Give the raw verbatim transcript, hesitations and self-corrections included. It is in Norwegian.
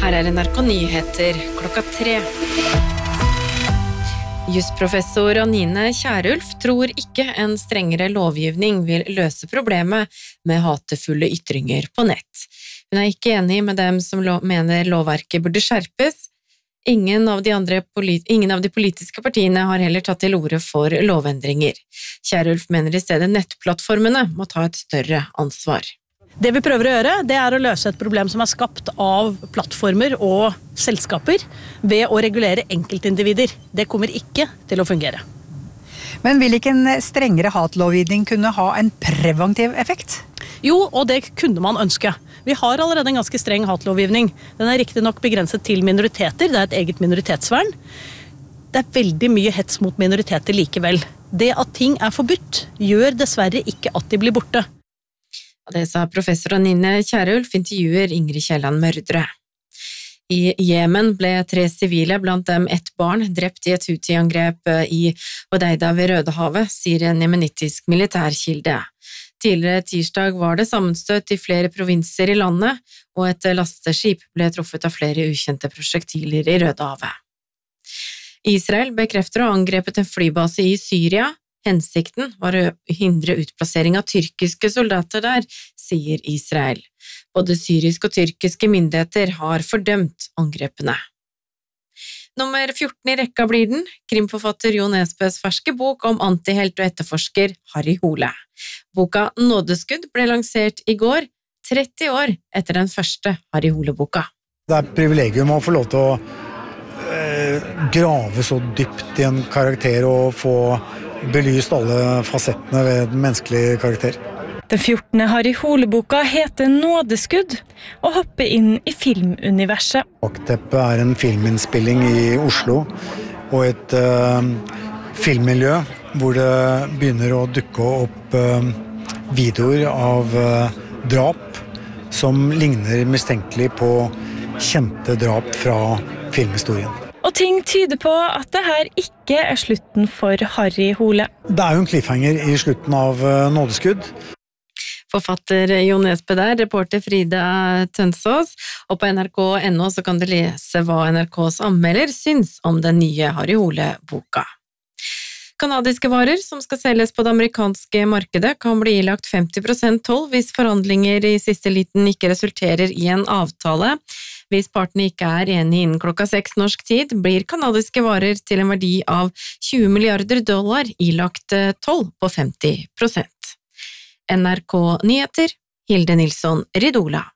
Her er N R K Nyheter klokka tre. Jusprofessor Anine Kierulf tror ikke en strengere lovgivning vil løse problemet med hatefulle ytringer på nett. Hun er ikke enig med dem som lo- mener lovverket burde skjerpes. Ingen av, de andre polit- ingen av de politiske partiene har heller tatt til orde for lovendringer. Kierulf mener i stedet nettplattformene må ta et større ansvar. Det vi prøver å gjøre, det er å løse et problem som er skapt av plattformer og selskaper ved å regulere enkeltindivider. Det kommer ikke til å fungere. Men vil ikke en strengere hatlovgivning kunne ha en preventiv effekt? Jo, og det kunne man ønske. Vi har allerede en ganske streng hatlovgivning. Den er riktig nok begrenset til minoriteter, det er et eget minoritetsvern. Det er veldig mye hets mot minoriteter likevel. Det at ting er forbudt, gjør dessverre ikke at de blir borte. Det sa professor Anine Kierulf, intervjuer Ingrid Kielland Mørdre. I Jemen ble tre sivile, blant dem ett barn, drept i et Houthi-angrep i Hodeida ved Rødehavet, sier en jemenittisk militærkilde. Tidligere tirsdag var det sammenstøt i flere provinser i landet, og et lasteskip ble truffet av flere ukjente prosjektiler i Rødehavet. Israel bekrefter å ha angrepet en flybase i Syria. Hensikten var å hindre utplassering av tyrkiske soldater der, sier Israel. Både syriske og tyrkiske myndigheter har fordømt angrepene. Nummer fjorten i rekka blir den, krimforfatter Jo Nesbøs ferske bok om antihelt og etterforsker Harry Hole. Boka Nådeskudd ble lansert i går, tretti år etter den første Harry Hole-boka. Det er et privilegium å få lov til å eh, grave så dypt i en karakter og få belyst alle fasettene ved den menneskelige karakter. Den fjortende Harry Hole-boka heter Nådeskudd og hopper inn i filmuniverset. Bakteppet er en filminnspilling i Oslo og et uh, filmmiljø hvor det begynner å dukke opp uh, videoer av uh, drap som ligner mistenkelig på kjente drap fra filmhistorien. Og ting tyder på at det her ikke er slutten for Harry Hole. Det er jo en cliffhanger i slutten av uh, Nådeskudd. Forfatter Jo Nesbø der, reporter Frida Tønsås, og på N R K punktum N O så kan du lese hva N R K's anmelder syns om den nye Harry Hole-boka. Kanadiske varer som skal selges på det amerikanske markedet kan bli ilagt femti prosent toll hvis forhandlinger i siste liten ikke resulterer i en avtale. Hvis partene ikke er enige innen klokka seks norsk tid, blir kanadiske varer til en verdi av tjue milliarder dollar ilagt toll på femti prosent. N R K Nyheter, Hilde Nilsson Ridola.